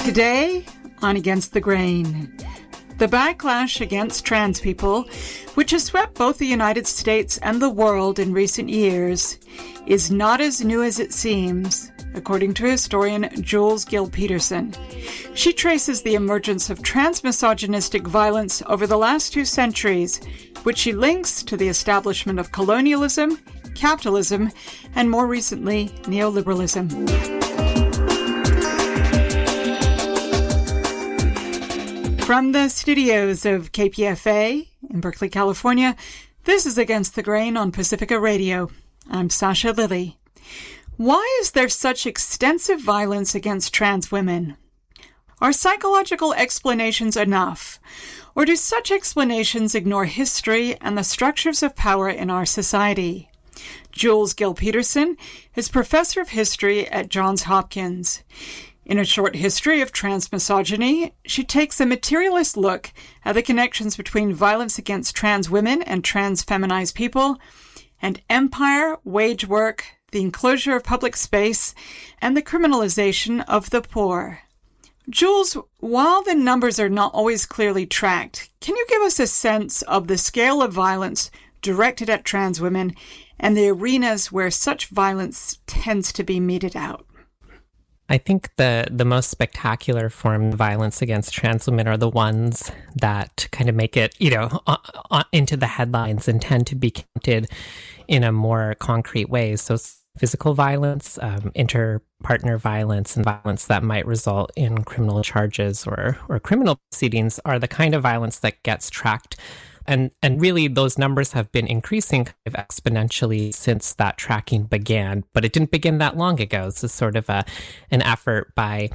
Today on Against the Grain, the backlash against trans people, which has swept both the United States and the world in recent years, is not as new as it seems, according to historian Jules Gill-Peterson. She traces the emergence of trans-misogynistic violence over the last 2 centuries, which she links to the establishment of colonialism, capitalism, and more recently, neoliberalism. From the studios of KPFA in Berkeley, California, this is Against the Grain on Pacifica Radio. I'm Sasha Lilly. Why is there such extensive violence against trans women? Are psychological explanations enough? Or do such explanations ignore history and the structures of power in our society? Jules Gill-Peterson is professor of history at Johns Hopkins. In A Short History of Transmisogyny, she takes a materialist look at the connections between violence against trans women and trans feminized people, and empire, wage work, the enclosure of public space, and the criminalization of the poor. Jules, while the numbers are not always clearly tracked, can you give us a sense of the scale of violence directed at trans women and the arenas where such violence tends to be meted out? I think the most spectacular form of violence against trans women are the ones that kind of make it, into the headlines and tend to be counted in a more concrete way. So physical violence, inter-partner violence, and violence that might result in criminal charges or criminal proceedings are the kind of violence that gets tracked. And really, those numbers have been increasing kind of exponentially since that tracking began. But it didn't begin that long ago. This is sort of an effort by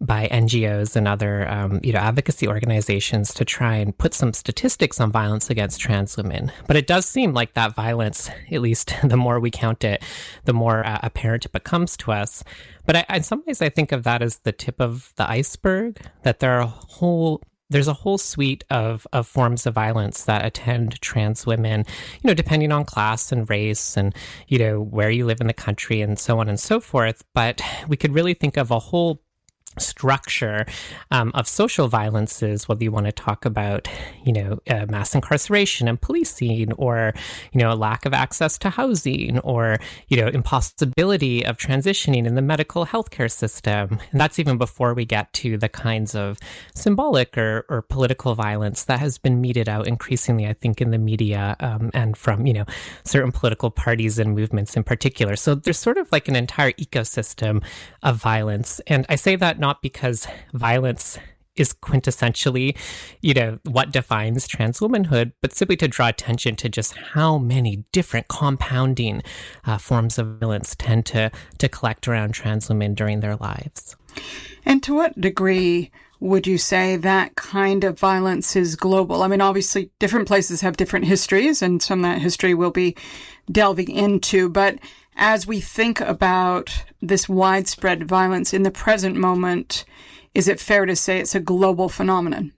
NGOs and other advocacy organizations to try and put some statistics on violence against trans women. But it does seem like that violence, at least the more we count it, the more apparent it becomes to us. But in some ways, I think of that as the tip of the iceberg, that there's a whole suite of forms of violence that attend trans women, depending on class and race and, where you live in the country and so on and so forth. But we could really think of a whole structure of social violences, whether you want to talk about, mass incarceration and policing, or, a lack of access to housing, or, impossibility of transitioning in the medical healthcare system. And that's even before we get to the kinds of symbolic or political violence that has been meted out increasingly, I think, in the media and from, certain political parties and movements in particular. So there's sort of like an entire ecosystem of violence. And I say that not because violence is quintessentially, what defines trans womanhood, but simply to draw attention to just how many different compounding forms of violence tend to collect around trans women during their lives. And to what degree would you say that kind of violence is global? I mean, obviously, different places have different histories, and some of that history we'll be delving into, but as we think about this widespread violence in the present moment, is it fair to say it's a global phenomenon?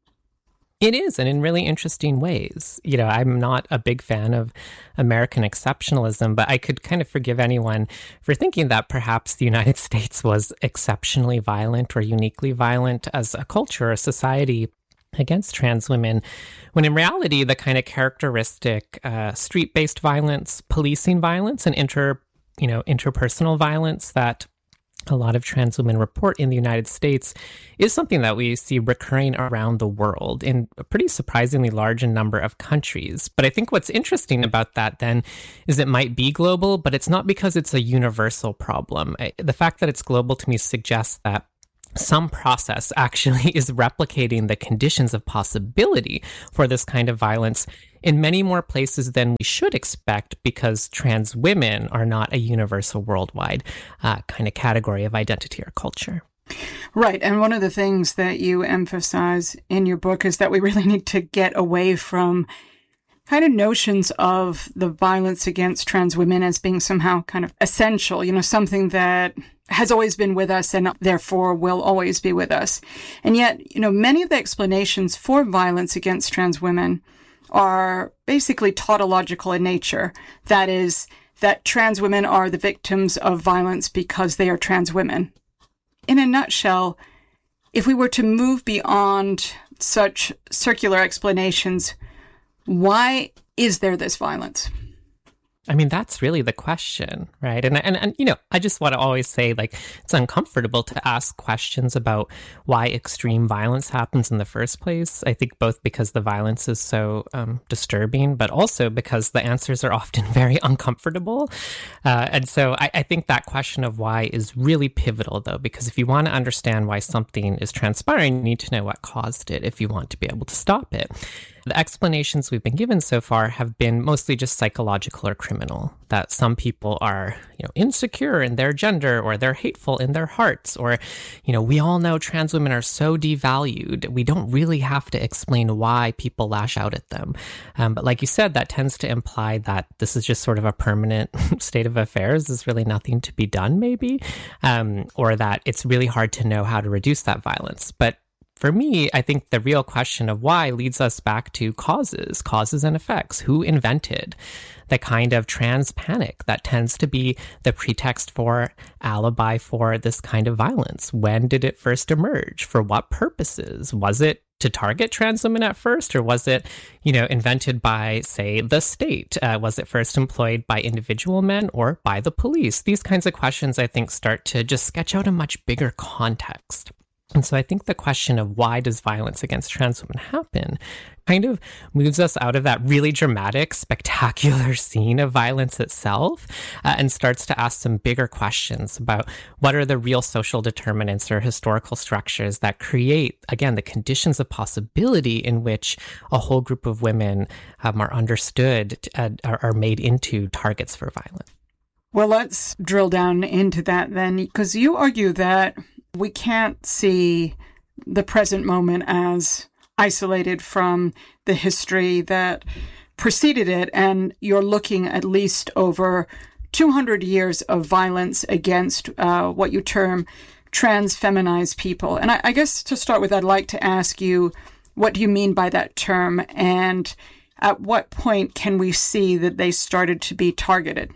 It is, and in really interesting ways. I'm not a big fan of American exceptionalism, but I could kind of forgive anyone for thinking that perhaps the United States was exceptionally violent or uniquely violent as a culture or society against trans women, when in reality, the kind of characteristic street-based violence, policing violence, and interpersonal violence that a lot of trans women report in the United States is something that we see recurring around the world in a pretty surprisingly large number of countries. But I think what's interesting about that then is it might be global, but it's not because it's a universal problem. The fact that it's global to me suggests that some process actually is replicating the conditions of possibility for this kind of violence in many more places than we should expect, because trans women are not a universal worldwide kind of category of identity or culture. Right. And one of the things that you emphasize in your book is that we really need to get away from kind of notions of the violence against trans women as being somehow kind of essential, something that has always been with us and therefore will always be with us. And yet, many of the explanations for violence against trans women are basically tautological in nature. That is, that trans women are the victims of violence because they are trans women. In a nutshell, if we were to move beyond such circular explanations, why is there this violence? I mean, that's really the question, right? And you know, I just want to always say, like, it's uncomfortable to ask questions about why extreme violence happens in the first place. I think both because the violence is so disturbing, but also because the answers are often very uncomfortable. And so I think that question of why is really pivotal, though, because if you want to understand why something is transpiring, you need to know what caused it if you want to be able to stop it. The explanations we've been given so far have been mostly just psychological or criminal, that some people are, you know, insecure in their gender, or they're hateful in their hearts, or, you know, we all know trans women are so devalued. We don't really have to explain why people lash out at them. But like you said, that tends to imply that this is just sort of a permanent state of affairs. There's really nothing to be done, maybe, or that it's really hard to know how to reduce that violence. But for me, I think the real question of why leads us back to causes and effects. Who invented the kind of trans panic that tends to be the pretext for, alibi for this kind of violence? When did it first emerge? For what purposes? Was it to target trans women at first, or was it, you know, invented by, say, the state? Was it first employed by individual men or by the police? These kinds of questions, I think, start to just sketch out a much bigger context. And so I think the question of why does violence against trans women happen kind of moves us out of that really dramatic, spectacular scene of violence itself, and starts to ask some bigger questions about what are the real social determinants or historical structures that create, again, the conditions of possibility in which a whole group of women are understood, are made into targets for violence. Well, let's drill down into that then, because you argue that we can't see the present moment as isolated from the history that preceded it, and you're looking at least over 200 years of violence against what you term trans feminized people. And I guess to start with, I'd like to ask you, what do you mean by that term, and at what point can we see that they started to be targeted?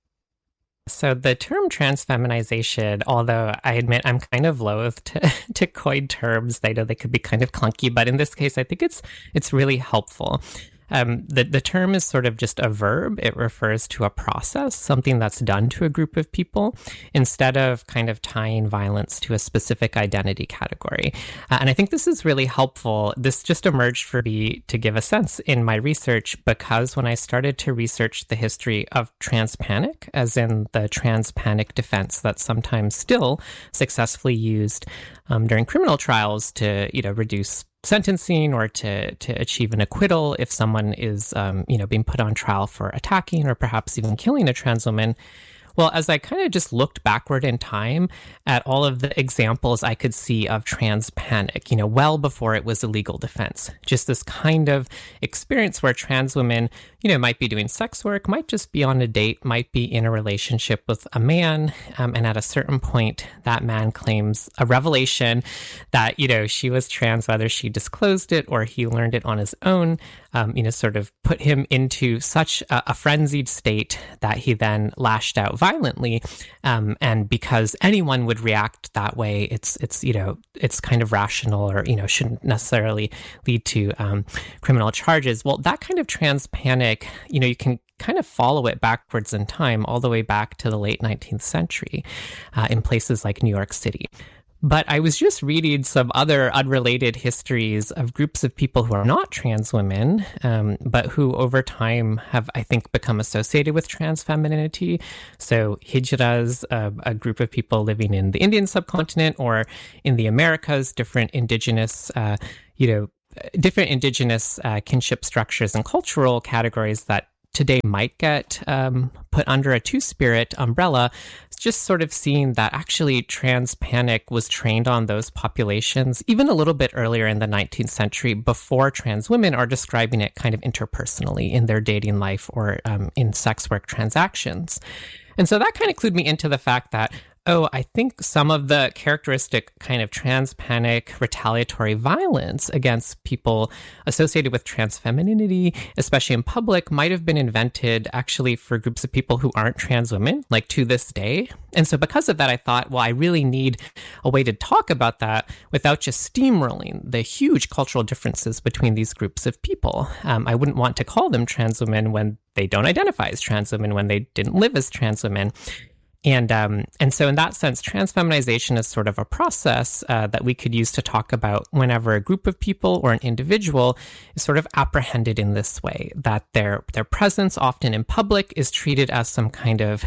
So the term transfeminization, although I admit I'm kind of loath to coin terms, I know they could be kind of clunky, but in this case, I think it's really helpful. The term is sort of just a verb. It refers to a process, something that's done to a group of people, instead of kind of tying violence to a specific identity category. And I think this is really helpful. This just emerged for me to give a sense in my research, because when I started to research the history of trans panic, as in the trans panic defense that's sometimes still successfully used during criminal trials to, you know, reduce sentencing or to achieve an acquittal if someone is, being put on trial for attacking or perhaps even killing a trans woman. Well, as I kind of just looked backward in time at all of the examples I could see of trans panic, you know, well before it was a legal defense, just this kind of experience where trans women, you know, might be doing sex work, might just be on a date, might be in a relationship with a man. And at a certain point, that man claims a revelation that, you know, she was trans, whether she disclosed it or he learned it on his own, sort of put him into such a frenzied state that he then lashed out violently. And because anyone would react that way, it's kind of rational, or, you know, shouldn't necessarily lead to criminal charges. Well, that kind of trans panic, you know, you can kind of follow it backwards in time, all the way back to the late 19th century in places like New York City. But I was just reading some other unrelated histories of groups of people who are not trans women, but who over time have, I think, become associated with trans femininity. So hijras, a group of people living in the Indian subcontinent or in the Americas, different indigenous kinship structures and cultural categories that today might get put under a two-spirit umbrella. Just sort of seeing that actually trans panic was trained on those populations even a little bit earlier in the 19th century, before trans women are describing it kind of interpersonally in their dating life or in sex work transactions. And so that kind of clued me into the fact that Oh, I think some of the characteristic kind of transpanic retaliatory violence against people associated with transfemininity, especially in public, might have been invented actually for groups of people who aren't trans women, like to this day. And so because of that, I thought, well, I really need a way to talk about that without just steamrolling the huge cultural differences between these groups of people. I wouldn't want to call them trans women when they don't identify as trans women, when they didn't live as trans women. And so in that sense, transfeminization is sort of a process that we could use to talk about whenever a group of people or an individual is sort of apprehended in this way, that their presence often in public is treated as some kind of,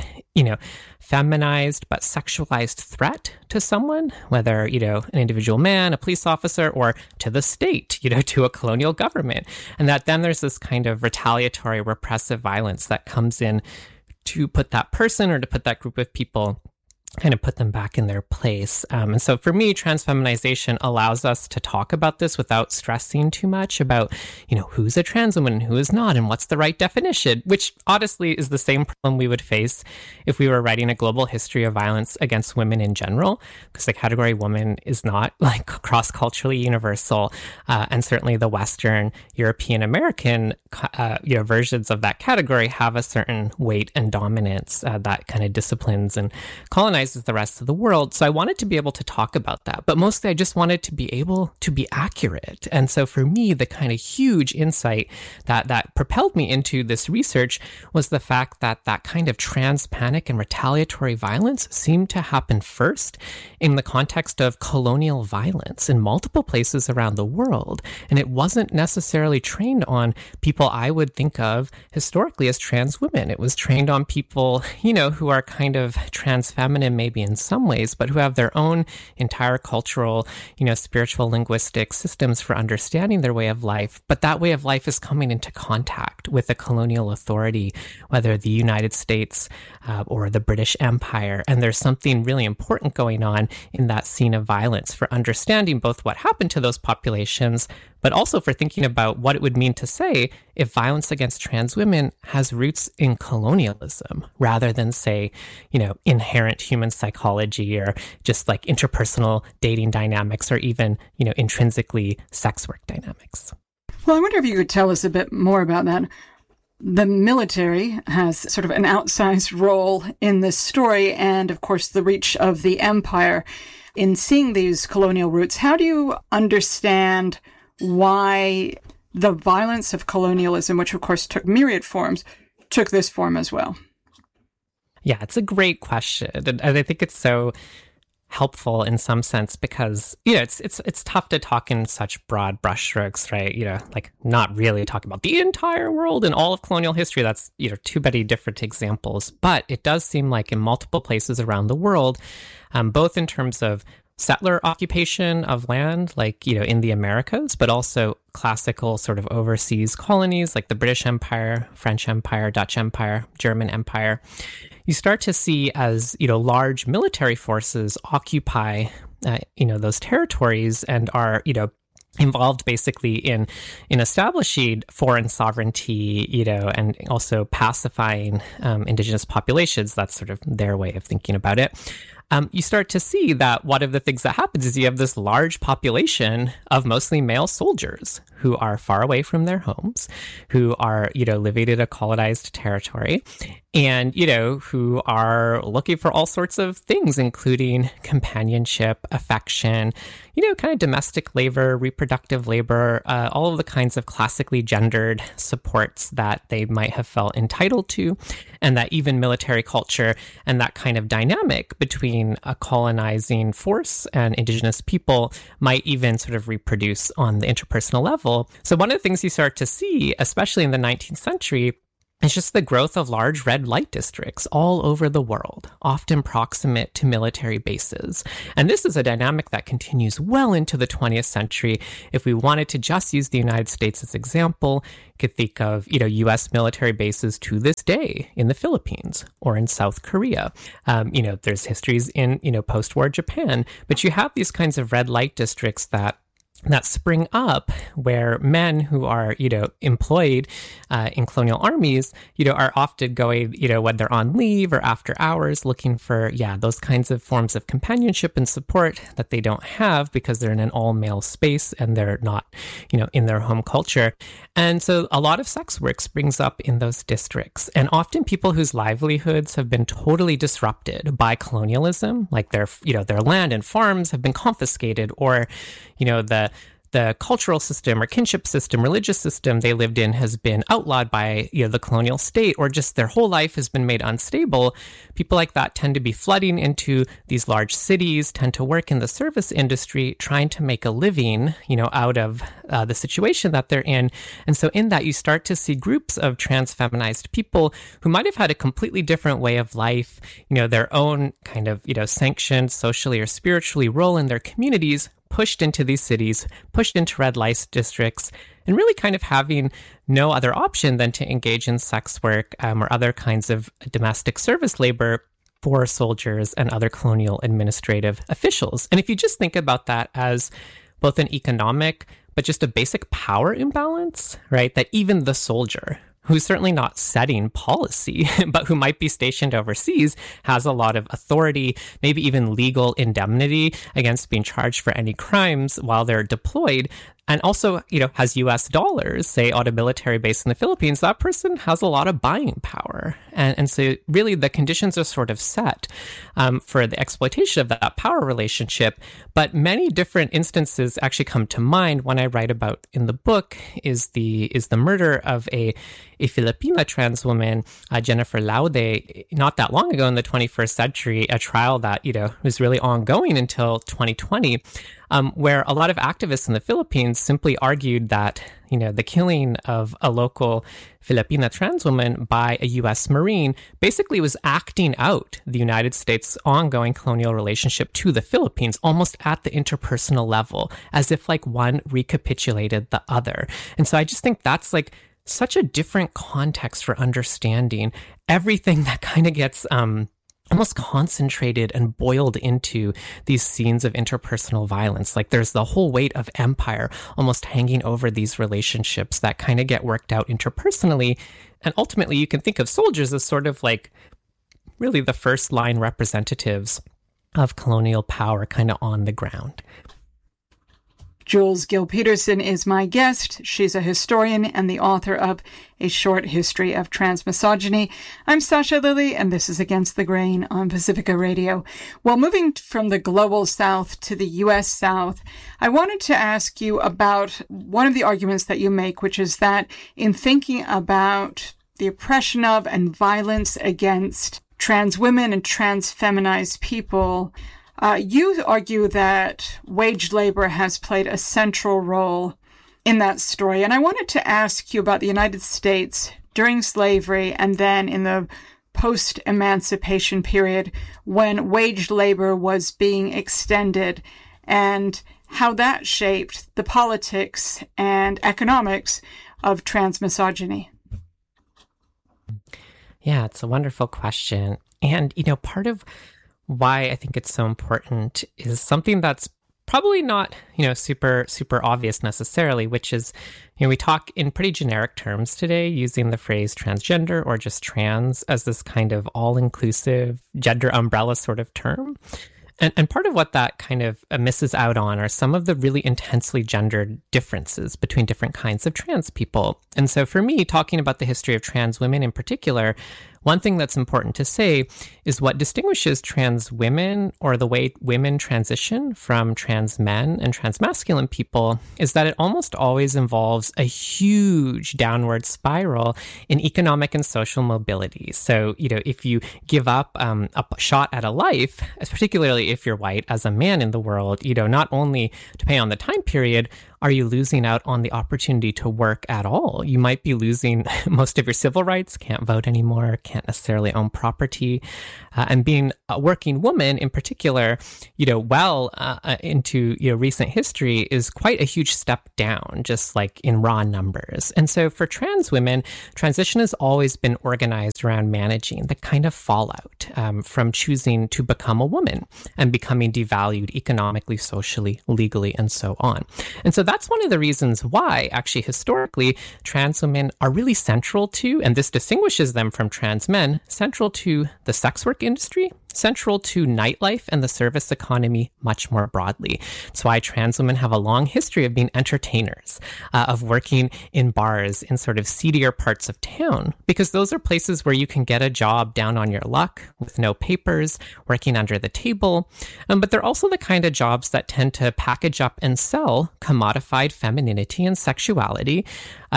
feminized but sexualized threat to someone, whether, an individual man, a police officer, or to the state, to a colonial government. And that then there's this kind of retaliatory repressive violence that comes in to put that person or to put that group of people, kind of put them back in their place. And so for me, transfeminization allows us to talk about this without stressing too much about, who's a trans woman and who is not, and what's the right definition, which honestly is the same problem we would face if we were writing a global history of violence against women in general, because the category woman is not like cross-culturally universal. And certainly the Western European American versions of that category have a certain weight and dominance that kind of disciplines and colonizes the rest of the world. So I wanted to be able to talk about that, but mostly I just wanted to be able to be accurate. And so for me, the kind of huge insight that propelled me into this research was the fact that that kind of transpanic and retaliatory violence seemed to happen first in the context of colonial violence in multiple places around the world. And it wasn't necessarily trained on people I would think of historically as trans women. It was trained on people, who are kind of trans feminine maybe in some ways, but who have their own entire cultural, spiritual linguistic systems for understanding their way of life. But that way of life is coming into contact with a colonial authority, whether the United States or the British Empire. And there's something really important going on in that scene of violence for understanding both what happened to those populations, but also for thinking about what it would mean to say if violence against trans women has roots in colonialism rather than, say, inherent human psychology or just like interpersonal dating dynamics or even, intrinsically sex work dynamics. Well, I wonder if you could tell us a bit more about that. The military has sort of an outsized role in this story, and of course the reach of the empire in seeing these colonial roots. How do you understand why the violence of colonialism, which of course took myriad forms, took this form as well? Yeah, it's a great question. And I think it's so helpful in some sense because, it's tough to talk in such broad brushstrokes, right? Like not really talking about the entire world and all of colonial history. That's, too many different examples. But it does seem like in multiple places around the world, both in terms of settler occupation of land, like, in the Americas, but also classical sort of overseas colonies like the British Empire, French Empire, Dutch Empire, German Empire, you start to see as, large military forces occupy, those territories and are, involved basically in establishing foreign sovereignty, and also pacifying indigenous populations. That's sort of their way of thinking about it. You start to see that one of the things that happens is you have this large population of mostly male soldiers who are far away from their homes, who are, living in a colonized territory, and, who are looking for all sorts of things, including companionship, affection, kind of domestic labor, reproductive labor, all of the kinds of classically gendered supports that they might have felt entitled to, and that even military culture and that kind of dynamic between a colonizing force and indigenous people might even sort of reproduce on the interpersonal level. So one of the things you start to see, especially in the 19th century, it's just the growth of large red light districts all over the world, often proximate to military bases. And this is a dynamic that continues well into the 20th century. If we wanted to just use the United States as example, you could think of, U.S. military bases to this day in the Philippines or in South Korea. There's histories in, post-war Japan, but you have these kinds of red light districts that that spring up where men who are, employed in colonial armies, are often going, when they're on leave or after hours looking for, those kinds of forms of companionship and support that they don't have because they're in an all-male space and they're not, in their home culture. And so a lot of sex work springs up in those districts. And often people whose livelihoods have been totally disrupted by colonialism, like their land and farms have been confiscated, or, the cultural system or kinship system, religious system they lived in has been outlawed by the colonial state, or just their whole life has been made unstable. People like that tend to be flooding into these large cities, tend to work in the service industry, trying to make a living, out of the situation that they're in. And so in that, you start to see groups of trans-feminized people who might have had a completely different way of life, their own kind of, sanctioned socially or spiritually role in their communities, pushed into these cities, pushed into red light districts, and really kind of having no other option than to engage in sex work or other kinds of domestic service labor for soldiers and other colonial administrative officials. And if you just think about that as both an economic, but just a basic power imbalance, right? That even the soldier, who's certainly not setting policy, but who might be stationed overseas, has a lot of authority, maybe even legal indemnity against being charged for any crimes while they're deployed. And also, has US dollars, say, on a military base in the Philippines. That person has a lot of buying power. And so really the conditions are sort of set for the exploitation of that power relationship. But many different instances actually come to mind. One I write about in the book is the murder of a Filipina trans woman, Jennifer Laude, not that long ago in the 21st century, a trial that, was really ongoing until 2020. Where a lot of activists in the Philippines simply argued that, the killing of a local Filipina trans woman by a U.S. Marine basically was acting out the United States' ongoing colonial relationship to the Philippines, almost at the interpersonal level, as if like one recapitulated the other. And so I just think that's such a different context for understanding everything that kind of gets almost concentrated and boiled into these scenes of interpersonal violence. Like there's the whole weight of empire almost hanging over these relationships that kind of get worked out interpersonally. And ultimately, you can think of soldiers as sort of really the first line representatives of colonial power kind of on the ground. Jules Gill-Peterson is my guest. She's a historian and the author of A Short History of Transmisogyny. I'm Sasha Lilley, and this is Against the Grain on Pacifica Radio. Well, moving from the global South to the U.S. South, I wanted to ask you about one of the arguments that you make, which is that in thinking about the oppression of and violence against trans women and trans feminized people, you argue that wage labor has played a central role in that story. And I wanted to ask you about the United States during slavery and then in the post-emancipation period when wage labor was being extended and how that shaped the politics and economics of transmisogyny. Yeah, it's a wonderful question. And, part of why I think it's so important is something that's probably not, super, super obvious necessarily, which is, we talk in pretty generic terms today using the phrase transgender or just trans as this kind of all-inclusive gender umbrella sort of term. And part of what that kind of misses out on are some of the really intensely gendered differences between different kinds of trans people. And so for me, talking about the history of trans women in particular, one thing that's important to say is what distinguishes trans women or the way women transition from trans men and trans masculine people is that it almost always involves a huge downward spiral in economic and social mobility. So, if you give up a shot at a life, particularly if you're white as a man in the world, not only depending on the time period, are you losing out on the opportunity to work at all? You might be losing most of your civil rights, can't vote anymore, can't necessarily own property. And being a working woman in particular, into recent history is quite a huge step down, just like in raw numbers. And so for trans women, transition has always been organized around managing the kind of fallout from choosing to become a woman and becoming devalued economically, socially, legally, and so on. And so that's one of the reasons why, actually, historically, trans women are really central to, and this distinguishes them from trans men, central to the sex work industry, central to nightlife and the service economy much more broadly. It's why trans women have a long history of being entertainers, of working in bars in sort of seedier parts of town, because those are places where you can get a job down on your luck with no papers, working under the table. But they're also the kind of jobs that tend to package up and sell commodified femininity and sexuality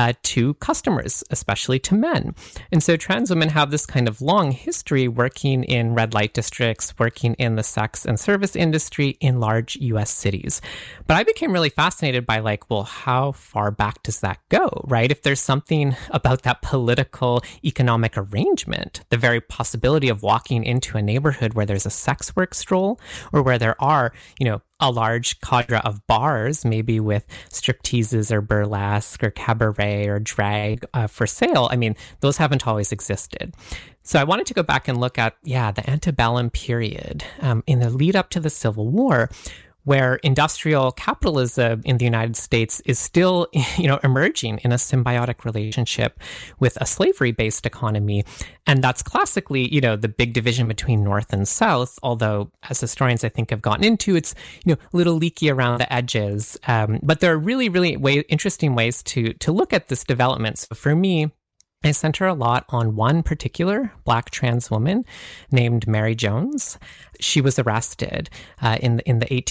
to customers, especially to men. And so trans women have this kind of long history working in red light districts, working in the sex and service industry in large US cities. But I became really fascinated by how far back does that go, right? If there's something about that political economic arrangement, the very possibility of walking into a neighborhood where there's a sex work stroll or where there are, a large cadre of bars, maybe with stripteases or burlesque or cabaret or drag for sale. I mean, those haven't always existed. So I wanted to go back and look at, the antebellum period in the lead up to the Civil War, where industrial capitalism in the United States is still, emerging in a symbiotic relationship with a slavery-based economy. And that's classically, the big division between North and South, although as historians, I think, have gotten into, it's, a little leaky around the edges. But there are really, really interesting ways to look at this development. So for me, I center a lot on one particular Black trans woman named Mary Jones. She was arrested in the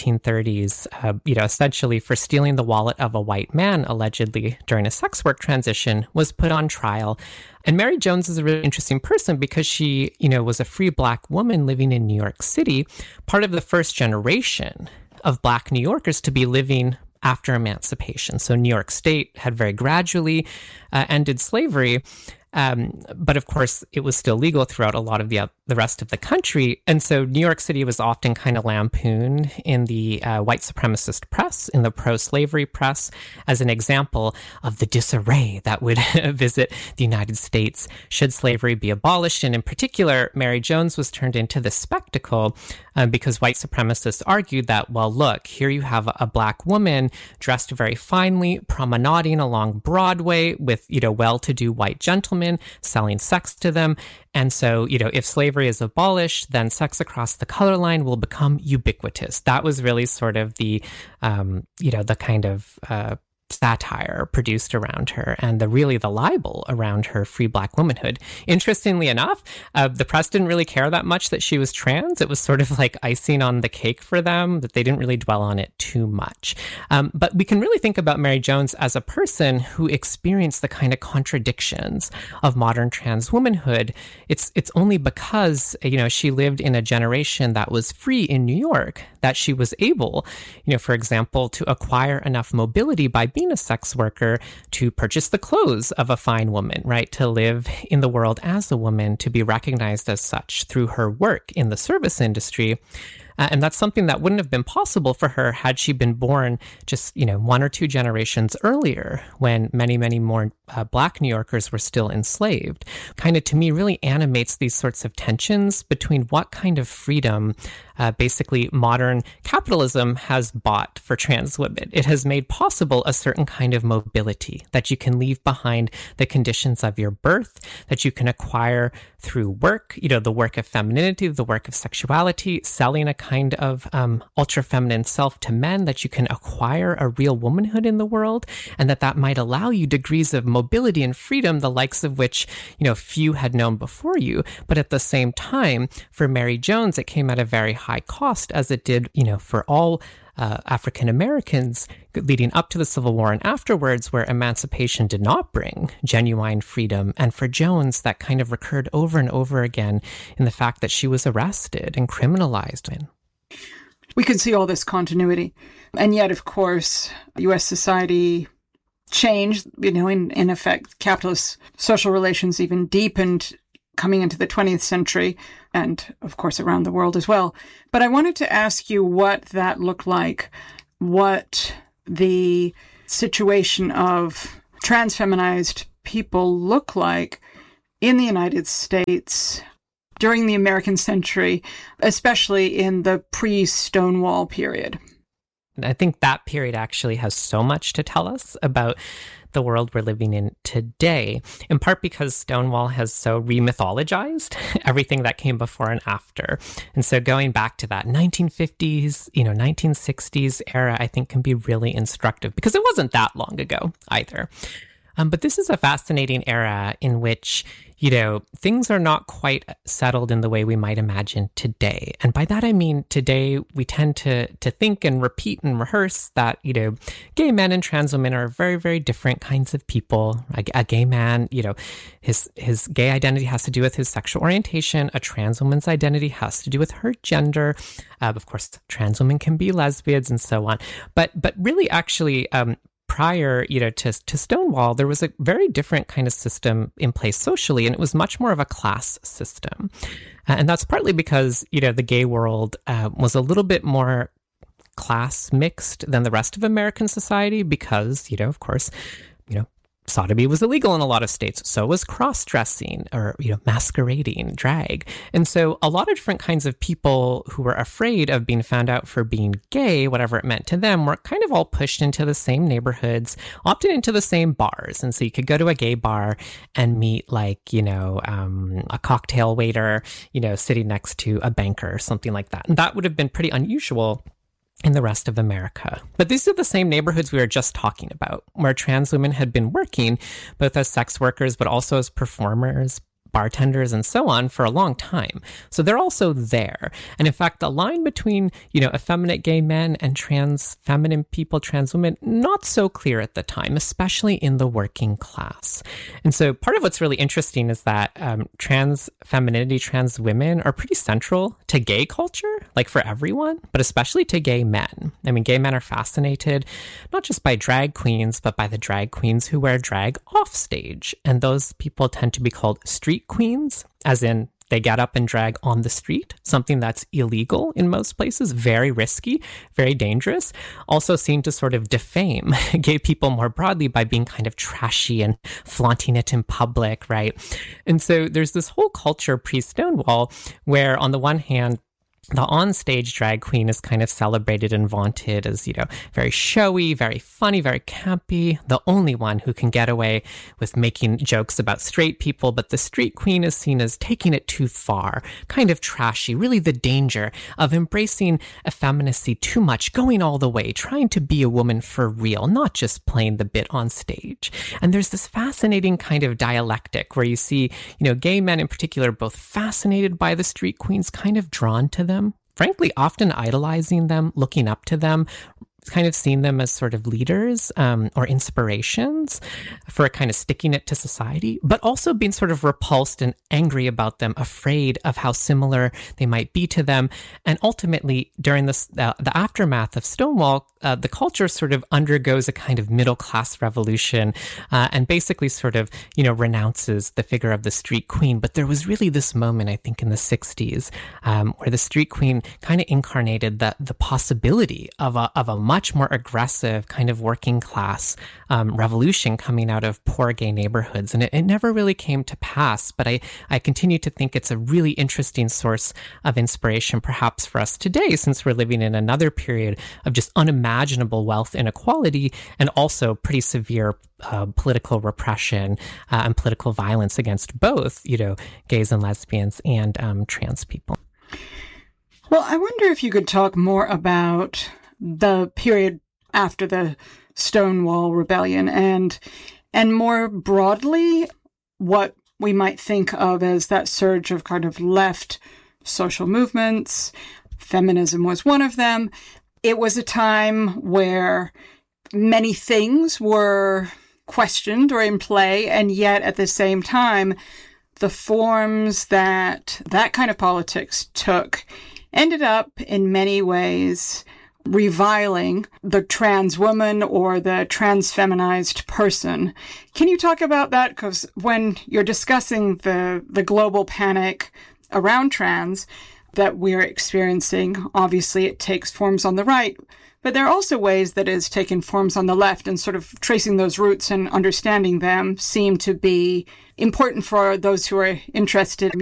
1830s, essentially for stealing the wallet of a white man, allegedly during a sex work transition, was put on trial. And Mary Jones is a really interesting person because she, was a free Black woman living in New York City, part of the first generation of Black New Yorkers to be living after emancipation. So New York State had very gradually ended slavery. But of course, it was still legal throughout a lot of the rest of the country. And so New York City was often kind of lampooned in the white supremacist press, in the pro-slavery press, as an example of the disarray that would visit the United States should slavery be abolished. And in particular, Mary Jones was turned into the spectacle because white supremacists argued that, well, look, here you have a Black woman dressed very finely, promenading along Broadway with, well-to-do white gentlemen, selling sex to them. And so, if slavery is abolished, then sex across the color line will become ubiquitous. That was really sort of the, the kind of satire produced around her and the libel around her free Black womanhood. Interestingly enough, the press didn't really care that much that she was trans. It was sort of like icing on the cake for them, that they didn't really dwell on it too much. But we can really think about Mary Jones as a person who experienced the kind of contradictions of modern trans womanhood. It's only because, she lived in a generation that was free in New York that she was able, for example, to acquire enough mobility by being a sex worker to purchase the clothes of a fine woman, right? To live in the world as a woman, to be recognized as such through her work in the service industry. And that's something that wouldn't have been possible for her had she been born just, one or two generations earlier, when many, many more Black New Yorkers were still enslaved. Kind of, to me, really animates these sorts of tensions between what kind of freedom basically modern capitalism has bought for trans women. It has made possible a certain kind of mobility that you can leave behind the conditions of your birth, that you can acquire through work, the work of femininity, the work of sexuality, selling a kind of ultra-feminine self to men, that you can acquire a real womanhood in the world, and that might allow you degrees of mobility and freedom, the likes of which, few had known before you. But at the same time, for Mary Jones, it came at a very high cost, as it did, for all African Americans leading up to the Civil War and afterwards, where emancipation did not bring genuine freedom. And for Jones, that kind of recurred over and over again in the fact that she was arrested and criminalized. we can see all this continuity. And yet, of course, U.S. society changed, in effect, capitalist social relations even deepened coming into the 20th century and, of course, around the world as well. But I wanted to ask you what that looked like, what the situation of trans-feminized people look like in the United States during the American century, especially in the pre-Stonewall period. I think that period actually has so much to tell us about the world we're living in today, in part because Stonewall has so remythologized everything that came before and after. And so going back to that 1950s, 1960s era, I think can be really instructive because it wasn't that long ago either. But this is a fascinating era in which, things are not quite settled in the way we might imagine today. And by that, I mean, today we tend to think and repeat and rehearse that, gay men and trans women are very, very different kinds of people. A gay man, his gay identity has to do with his sexual orientation. A trans woman's identity has to do with her gender. Of course, trans women can be lesbians and so on. But really, actually, prior, to Stonewall, there was a very different kind of system in place socially, and it was much more of a class system. And that's partly because, the gay world was a little bit more class mixed than the rest of American society because, of course, sodomy was illegal in a lot of states. So was cross-dressing or, masquerading, drag. And so a lot of different kinds of people who were afraid of being found out for being gay, whatever it meant to them, were kind of all pushed into the same neighborhoods, opted into the same bars. And so you could go to a gay bar and meet a cocktail waiter, sitting next to a banker or something like that. And that would have been pretty unusual in the rest of America. But these are the same neighborhoods we were just talking about, where trans women had been working both as sex workers, but also as performers, bartenders, and so on for a long time. So they're also there. And in fact, the line between, effeminate gay men and trans feminine people, trans women, not so clear at the time, especially in the working class. And so part of what's really interesting is that trans femininity, trans women are pretty central to gay culture, like for everyone, but especially to gay men. I mean, gay men are fascinated not just by drag queens, but by the drag queens who wear drag off stage. And those people tend to be called street queens, as in they get up and drag on the street, something that's illegal in most places, very risky, very dangerous, also seem to sort of defame gay people more broadly by being kind of trashy and flaunting it in public, right? And so there's this whole culture pre-Stonewall where on the one hand, the on-stage drag queen is kind of celebrated and vaunted as, very showy, very funny, very campy, the only one who can get away with making jokes about straight people. But the street queen is seen as taking it too far, kind of trashy, really the danger of embracing effeminacy too much, going all the way, trying to be a woman for real, not just playing the bit on stage. And there's this fascinating kind of dialectic where you see, gay men in particular, both fascinated by the street queens, kind of drawn to them, frankly, often idolizing them, looking up to them, kind of seeing them as sort of leaders or inspirations for kind of sticking it to society, but also being sort of repulsed and angry about them, afraid of how similar they might be to them. And ultimately, during this, the aftermath of Stonewall, the culture sort of undergoes a kind of middle-class revolution and basically sort of, renounces the figure of the street queen. But there was really this moment, I think, in the 60s where the street queen kind of incarnated the possibility of a much more aggressive kind of working class revolution coming out of poor gay neighborhoods. And it never really came to pass, but I continue to think it's a really interesting source of inspiration perhaps for us today, since we're living in another period of just unimaginable wealth inequality and also pretty severe political repression and political violence against both, gays and lesbians and trans people. Well, I wonder if you could talk more about the period after the Stonewall Rebellion and more broadly what we might think of as that surge of kind of left social movements. Feminism was one of them. It was a time where many things were questioned or in play, and yet at the same time, the forms that kind of politics took ended up in many ways reviling the trans woman or the trans feminized person. Can you talk about that? Because when you're discussing the global panic around trans that we're experiencing, obviously it takes forms on the right, but there are also ways that it's taken forms on the left, and sort of tracing those roots and understanding them seem to be important for those who are interested